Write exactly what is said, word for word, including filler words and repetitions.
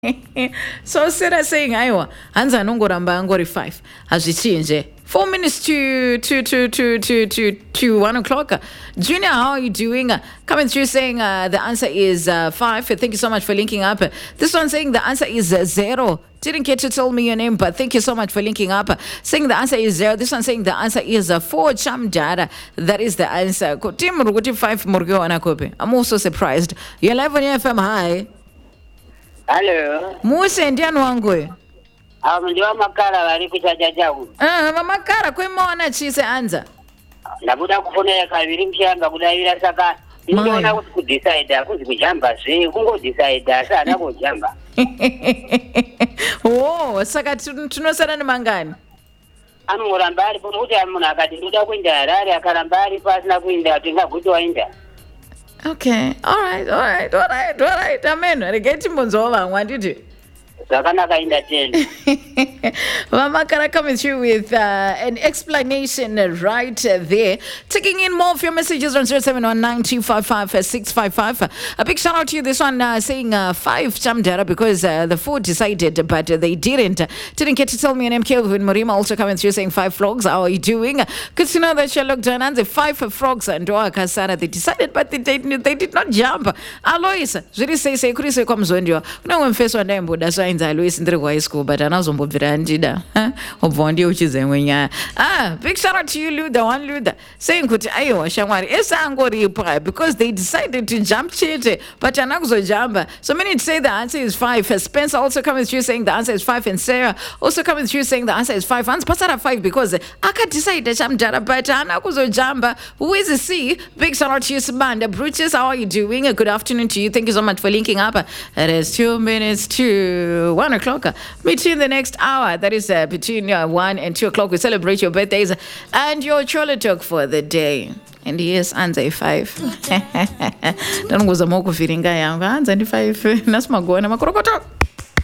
So Sarah saying aiwa hanza anongoramba angori five hazvichinje four minutes to to to to to to to one o'clock. Junior, how are you doing? Coming through saying uh, the answer is uh, five. Thank you so much for linking up. This one saying the answer is uh, zero. Didn't get to tell me your name, but thank you so much for linking up. Saying the answer is zero. This one saying the answer is uh, four. Chamjara. That is the answer. Team Ruguti five Morgo Anakope. I'm also surprised. You're live on F M. Hi. Hello. Muse ndiani wangu. Ah, mndiwa makara wali kuchaja jangu. Ah, mama makara kwemona chise anza. Nabuda kufuna kabiri mshanga buda ila saka. Ndiona kuti ku decide kuti kujamba zve kungo decide sana kujamba. Oh, saka tunosana nemangani. Anoramba ari kuti amuna akati ndoda kuenda Harare akaramba ari pasina kuenda tingaguti waenda. Okay, all right, all right, all right, all right. Amen. Regeti Monzova, wanditi. Mama Kara coming through with uh, an explanation right there. Taking in more of your messages on zero seven one nine two five five six five five. A big shout out to you. This one uh, saying uh, five Chamjara because uh, the four decided, but uh, they didn't. Didn't get to tell me an M K with Marima also coming through saying five frogs. How are you doing? Good to know that Sherlock Jananze five frogs and Doa Kasara. They decided, but they did, they did not jump. Alois, really say, say, Chris, comes when you know when face one them, but that's why Louis in the high school, but anazombo virandida. Obondi uchize mwenya. Ah, big shout out to you, Luda, one Luda. Saying kuti ayo shangwari esa angori pa because they decided to jump chete, but anakuzo jamba. So many say the answer is five. Spencer also coming through saying the answer is five, and Sarah also coming through saying the answer is five. Ans pasara five because aka decide jamjara, but anakuzo jamba. Who is the C? Big shout out to you, Samanda. Brutus, how are you doing? A good afternoon to you. Thank you so much for linking up. It is two minutes to one o'clock. Meet you in the next hour. That is uh, between uh, one and two o'clock. We celebrate your birthdays and your Chola talk for the day. And yes, Anza five. Don't go za moko firinga yanga. Anza ni five. Nasma go na makorokoto.